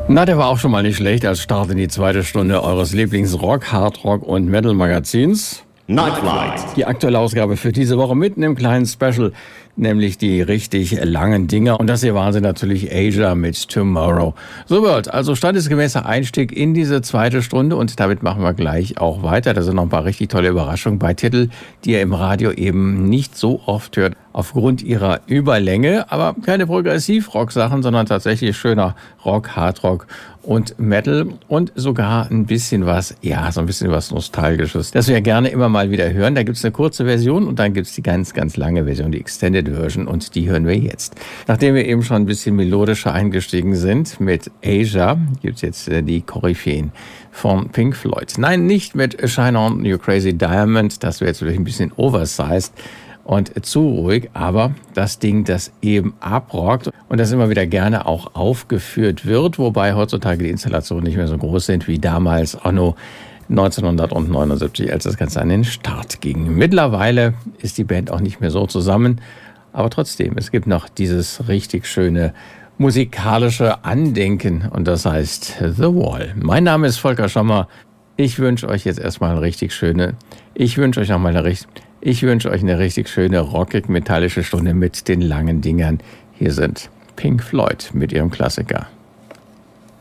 Na, der war auch schon mal nicht schlecht als Start in die zweite Stunde eures Lieblings-Rock, Hardrock und Metal-Magazins. Nightflight. Die aktuelle Ausgabe für diese Woche mitten im kleinen Special, nämlich die richtig langen Dinger. Und das hier waren sie natürlich Asia mit Tomorrow. So wird also standesgemäßer Einstieg in diese zweite Stunde und damit machen wir gleich auch weiter. Da sind noch ein paar richtig tolle Überraschungen bei Titeln, die ihr im Radio eben nicht so oft hört, aufgrund ihrer Überlänge. Aber keine Progressiv-Rock-Sachen, sondern tatsächlich schöner Rock, Hardrock und Metal und sogar ein bisschen was, ja, so ein bisschen was Nostalgisches, das wir gerne immer mal wieder hören. Da gibt es eine kurze Version und dann gibt es die ganz, ganz lange Version, die Extended Version, und die hören wir jetzt. Nachdem wir eben schon ein bisschen melodischer eingestiegen sind mit Asia, gibt es jetzt die Koryphäen von Pink Floyd. Nein, nicht mit Shine On You Crazy Diamond, das wäre jetzt vielleicht ein bisschen oversized und zu ruhig, aber das Ding, das eben abrockt und das immer wieder gerne auch aufgeführt wird, wobei heutzutage die Installationen nicht mehr so groß sind wie damals anno 1979, als das Ganze an den Start ging. Mittlerweile ist die Band auch nicht mehr so zusammen, aber trotzdem, es gibt noch dieses richtig schöne musikalische Andenken und das heißt The Wall. Mein Name ist Volker Schommer. Ich wünsche euch jetzt erstmal eine richtig schöne rockig-metallische Stunde mit den langen Dingern. Hier sind Pink Floyd mit ihrem Klassiker